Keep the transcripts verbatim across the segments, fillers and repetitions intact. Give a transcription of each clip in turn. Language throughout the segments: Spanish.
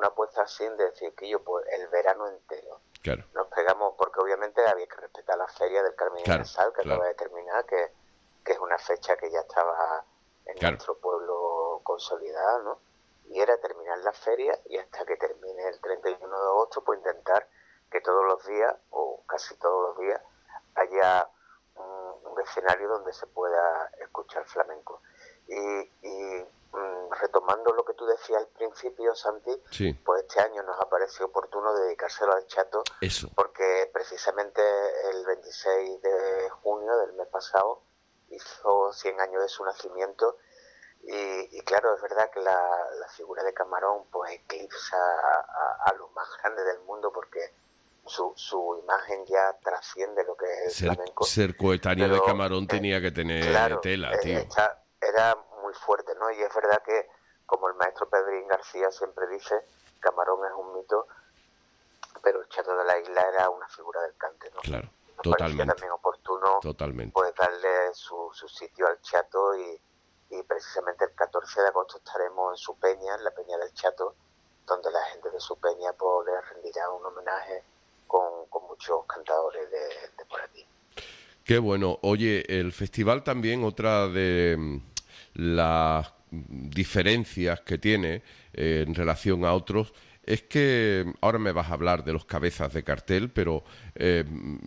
una apuesta así de decir que yo pues el verano entero claro. nos pegamos, porque obviamente había que respetar la feria del Carmen Claro, y Sal que claro. acaba de terminar, que, que es una fecha que ya estaba en Claro. nuestro pueblo consolidada, ¿no? Y era terminar la feria y hasta que termine el treinta y uno de agosto, pues intentar que todos los días, o casi todos los días, haya un, un escenario donde se pueda escuchar flamenco. Y, y mm, retomando lo que tú decías al principio, Santi, Sí. pues este año nos ha parecido oportuno dedicárselo al Chato, Eso. porque precisamente el veintiséis de junio del mes pasado hizo cien años de su nacimiento. Y, y claro, es verdad que la, la figura de Camarón pues eclipsa a, a, a los más grandes del mundo, porque su, su imagen ya trasciende lo que es el Ser, flamenco. ser coetáneo Pero, de Camarón eh, tenía que tener claro, tela, eh, tío. esta, era muy fuerte, ¿no? Y es verdad que, como el maestro Pedrín García siempre dice, Camarón es un mito, pero el Chato de la Isla era una figura del cante, ¿no? Claro, Nos parecía totalmente. también oportuno Totalmente. pues darle su, su sitio al Chato, y, y precisamente el catorce de agosto estaremos en su peña, en la Peña del Chato, donde la gente de su peña pues le rendirá un homenaje con, con muchos cantadores de, de por aquí. Qué bueno. Oye, el festival también, otra de mm, las diferencias que tiene eh, en relación a otros, es que ahora me vas a hablar de los cabezas de cartel, pero eh,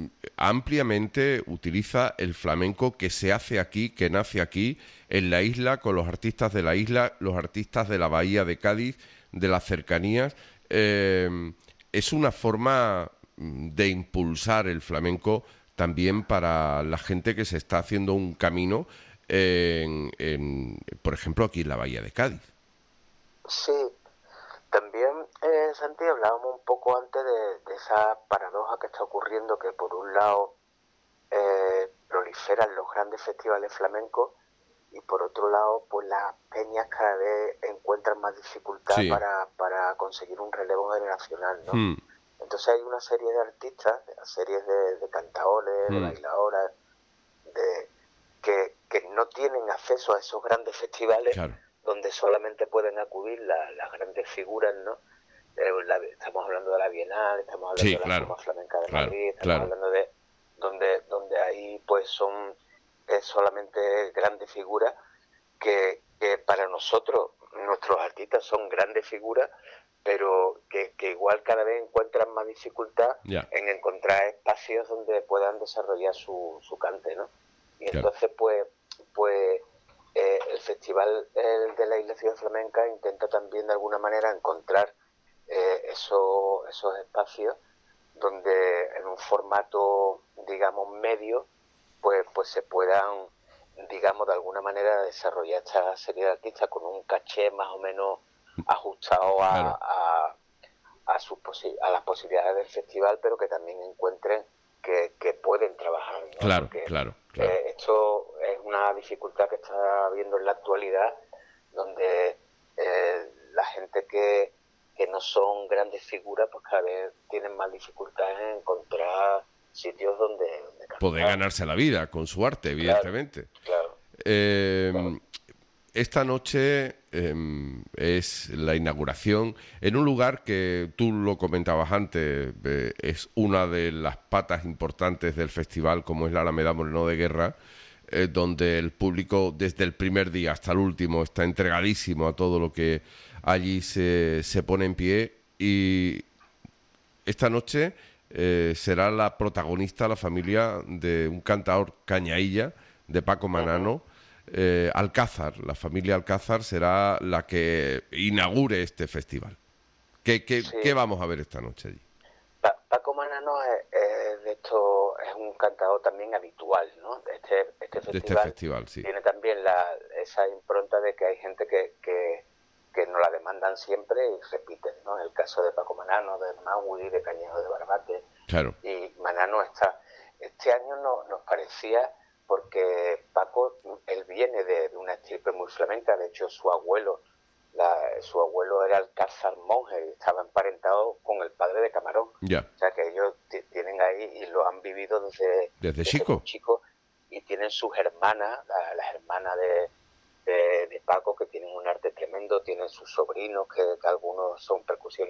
ampliamente utiliza el flamenco que se hace aquí, que nace aquí, en la isla, con los artistas de la isla, los artistas de la bahía de Cádiz, de las cercanías. Eh, es una forma de impulsar el flamenco también para la gente que se está haciendo un camino, en, en, por ejemplo, aquí en la bahía de Cádiz. Sí, también, eh, Santi, hablábamos un poco antes de, de esa paradoja que está ocurriendo, que por un lado eh, proliferan los grandes festivales flamencos, y por otro lado, pues las peñas cada vez encuentran más dificultad Sí. para, para conseguir un relevo generacional, ¿no? Hmm. Entonces hay una serie de artistas, series de, de cantaores, de Hmm. bailadoras, de, que, que no tienen acceso a esos grandes festivales, Claro. donde solamente pueden acudir la, las grandes figuras, ¿no? Eh, la, estamos hablando de la Bienal, estamos hablando Sí, de la claro. Foma Flamenca de Claro, Madrid, estamos claro. hablando de donde, donde ahí pues son eh, solamente grandes figuras, que, que para nosotros, nuestros artistas son grandes figuras, pero que, que igual cada vez encuentran más dificultad Ya, en encontrar espacios donde puedan desarrollar su, su cante, ¿no? Y claro. entonces, pues, pues eh, el Festival el de la Isla Ciudad Flamenca intenta también de alguna manera encontrar eh, eso, esos espacios donde en un formato, digamos, medio, pues, pues se puedan, digamos, de alguna manera desarrollar esta serie de artistas con un caché más o menos ajustado a, Claro, a, a, sus posi a las posibilidades del festival, pero que también encuentren que, que pueden trabajar, ¿no? claro, Porque claro, claro. eh, esto es una dificultad que está habiendo en la actualidad, donde eh, la gente que, que no son grandes figuras, pues cada vez tienen más dificultades en encontrar sitios donde, donde Poder cantar. ganarse la vida con su arte, Claro, evidentemente. claro, Eh, claro. esta noche eh, es la inauguración en un lugar que tú lo comentabas antes, eh, es una de las patas importantes del festival, como es la Alameda Moreno de Guerra, eh, donde el público desde el primer día hasta el último está entregadísimo a todo lo que allí se, se pone en pie. Y esta noche eh, será la protagonista la familia de un cantador cañailla, de Paco Uh-huh. Manano. eh, Alcázar, la familia Alcázar será la que inaugure este festival. ¿Qué, qué, qué Sí, vamos a ver esta noche allí? Pa Paco Manano es, es, de esto, es un cantador también habitual, ¿no? Este, este De este festival festival, sí. tiene también la, esa impronta de que hay gente que, que, que nos la demandan siempre y repiten, ¿no? El caso de Paco Manano, de Maui, de Cañejo de Barbate, Claro, y Manano está. Este año no, nos parecía, porque Paco, él viene de, de una estirpe muy flamenca, de hecho su abuelo, la, su abuelo era Alcázar Monje y estaba emparentado con el padre de Camarón. ya. O sea que ellos tienen ahí y lo han vivido desde, Desde desde muy chico. chicos, y tienen sus hermanas, la, las hermanas de, de, de Paco, que tienen un arte tremendo, tienen sus sobrinos, que, que algunos son percusionistas